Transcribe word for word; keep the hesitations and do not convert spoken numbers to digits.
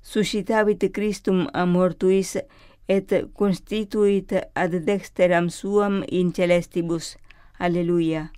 suscitavit Christum a mortuis, et constituit ad dexteram suam in celestibus. Alleluia.